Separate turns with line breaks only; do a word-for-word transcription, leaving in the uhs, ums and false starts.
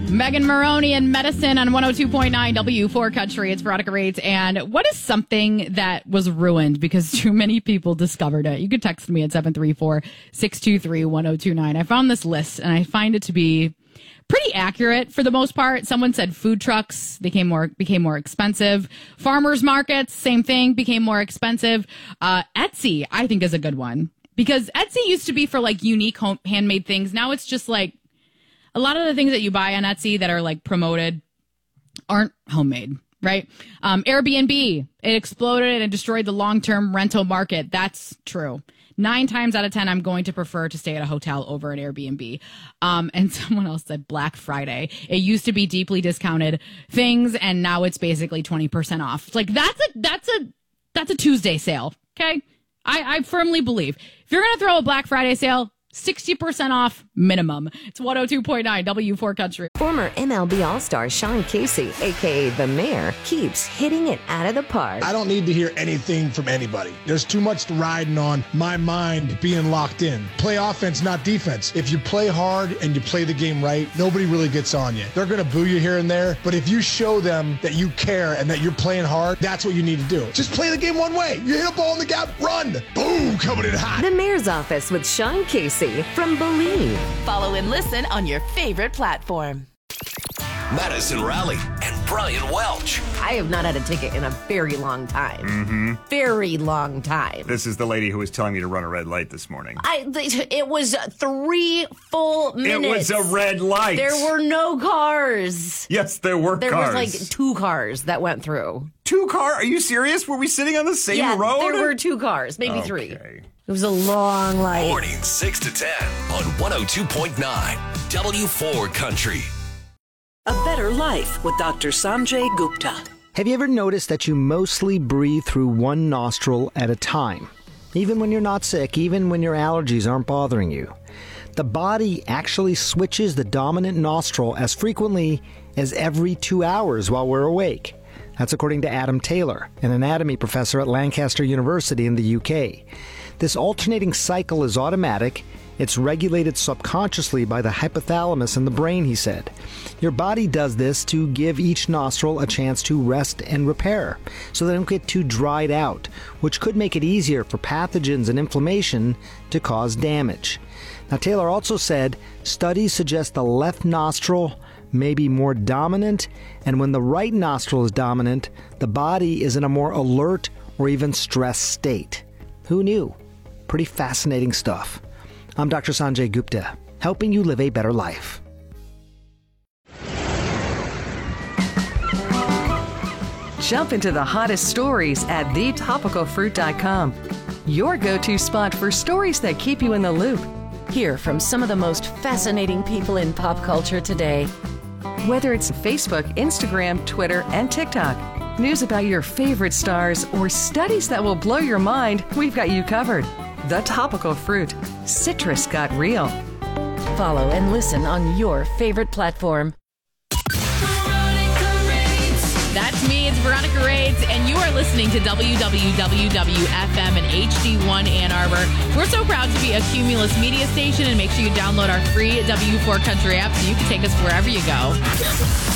Megan Maroney and Medicine on one oh two point nine W four Country. It's Veronica Rates. And what is something that was ruined because too many people discovered it? You could text me at seven three four, six two three, one oh two nine. I found this list and I find it to be pretty accurate for the most part. Someone said food trucks became more became more expensive. Farmers markets, same thing, became more expensive. Uh, Etsy, I think, is a good one because Etsy used to be for like unique home handmade things. Now it's just like a lot of the things that you buy on Etsy that are like promoted aren't homemade, right? Um, Airbnb, it exploded and destroyed the long-term rental market. That's true. Nine times out of ten, I'm going to prefer to stay at a hotel over an Airbnb. Um, and someone else said Black Friday. It used to be deeply discounted things, and now it's basically twenty percent off. It's like that's a that's a that's a Tuesday sale. Okay, I, I firmly believe if you're gonna throw a Black Friday sale, sixty percent off minimum. It's one oh two point nine W four Country.
Former M L B All-Star Sean Casey, a k a. The Mayor, keeps hitting it out of the park.
I don't need to hear anything from anybody. There's too much riding on my mind being locked in. Play offense, not defense. If you play hard and you play the game right, nobody really gets on you. They're going to boo you here and there, but if you show them that you care and that you're playing hard, that's what you need to do. Just play the game one way. You hit a ball in the gap, run. Boom, coming in hot.
The Mayor's Office with Sean Casey from Believe.
Follow and listen on your favorite platform.
Madison Raleigh and Brian Welch.
I have not had a ticket in a very long time.
Mm-hmm.
Very long time.
This is the lady who was telling me to run a red light this morning.
I. It was three full minutes.
It was a red light.
There were no cars.
Yes, there were
there
cars.
There was like two cars that went through.
Two car? Are you serious? Were we sitting on the same
yeah,
road?
There were two cars, maybe
okay.
three. It was a long light.
Morning six to ten on one oh two point nine W four Country.
A Better Life with Doctor Sanjay Gupta.
Have you ever noticed that you mostly breathe through one nostril at a time? Even when you're not sick, even when your allergies aren't bothering you. The body actually switches the dominant nostril as frequently as every two hours while we're awake. That's according to Adam Taylor, an anatomy professor at Lancaster University in the U K. This alternating cycle is automatic. It's regulated subconsciously by the hypothalamus in the brain, he said. Your body does this to give each nostril a chance to rest and repair, so they don't get too dried out, which could make it easier for pathogens and inflammation to cause damage. Now, Taylor also said studies suggest the left nostril may be more dominant, and when the right nostril is dominant, the body is in a more alert or even stressed state. Who knew? Pretty fascinating stuff. I'm Doctor Sanjay Gupta, helping you live a better life.
Jump into the hottest stories at the topical fruit dot com. Your go-to spot for stories that keep you in the loop.
Hear from some of the most fascinating people in pop culture today.
Whether it's Facebook, Instagram, Twitter, and TikTok, news about your favorite stars, or studies that will blow your mind, we've got you covered. The Topical Fruit. Citrus got real.
Follow and listen on your favorite platform.
That's me, it's Veronica Rates, and you are listening to W W W W F M and H D one Ann Arbor. We're so proud to be a Cumulus media station, and make sure you download our free W four Country app so you can take us wherever you go.